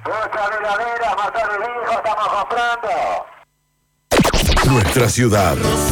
Muchas veladeras, motores viejos, estamos comprando. Nuestra ciudad.